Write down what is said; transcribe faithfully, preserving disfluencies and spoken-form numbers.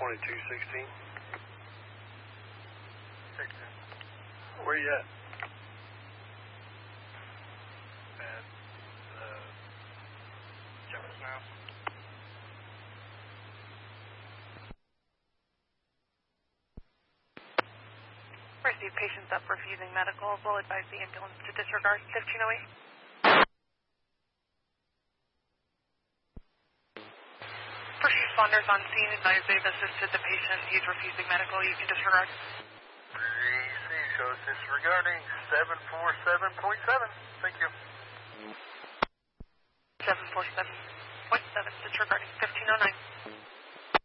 twenty-two sixteen. sixteen. Where you at? At uh, Jefferson House. Receive patients up refusing medical. Will advise the ambulance to disregard fifteen oh eight. First responders on scene advise they've assisted the patient. He's refusing medical. You can disregard. three C shows disregarding seven four seven point seven. Thank you. seven four seven point seven disregarding fifteen oh nine.